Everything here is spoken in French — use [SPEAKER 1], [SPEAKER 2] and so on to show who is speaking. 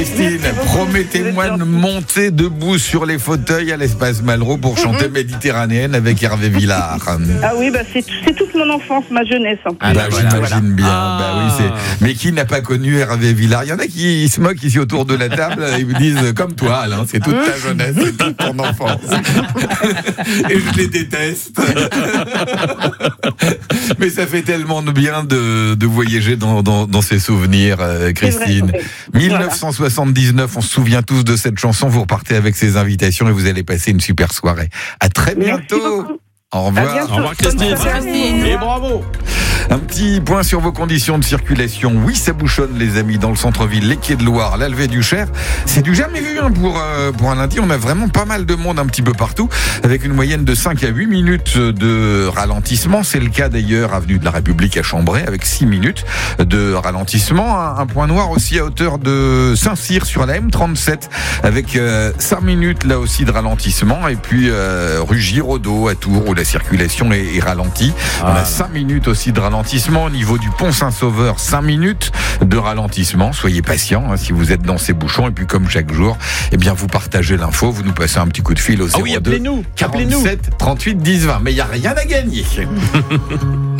[SPEAKER 1] Christine, promettez-moi de monter debout sur les fauteuils à l'Espace Malraux pour chanter Méditerranéenne avec Hervé Villard.
[SPEAKER 2] Ah oui, c'est toute mon enfance, ma jeunesse.
[SPEAKER 1] J'imagine bien. Oui, mais qui n'a pas connu Hervé Villard? Il y en a qui se moquent ici autour de la table et me disent comme toi, Alain, c'est toute ta jeunesse, c'est toute ton enfance. Et je les déteste. Mais ça fait tellement de bien de voyager dans ces souvenirs, Christine.
[SPEAKER 2] Vrai,
[SPEAKER 1] 1979, on se souvient tous de cette chanson. Vous repartez avec ces invitations et vous allez passer une super soirée. À très bientôt. Au revoir.
[SPEAKER 3] Au revoir Christine. Et bravo.
[SPEAKER 1] Un petit point sur vos conditions de circulation. Oui, ça bouchonne les amis dans le centre-ville, les Quais de Loire, l'Alvet-du-Cher. C'est du jamais vu pour un lundi. On a vraiment pas mal de monde un petit peu partout avec une moyenne de 5 à 8 minutes de ralentissement. C'est le cas d'ailleurs avenue de la République à Chambray avec 6 minutes de ralentissement. Un point noir aussi à hauteur de Saint-Cyr sur la M37 avec 5 minutes là aussi de ralentissement. Et puis rue Giraudot à Tours où la circulation est ralentie. On a 5 minutes aussi de ralentissement au niveau du pont Saint-Sauveur, 5 minutes de ralentissement. Soyez patients si vous êtes dans ces bouchons. Et puis comme chaque jour, vous partagez l'info, vous nous passez un petit coup de fil au 02
[SPEAKER 3] appelez-nous.
[SPEAKER 1] 47 38 10 20. Mais il n'y a rien à gagner.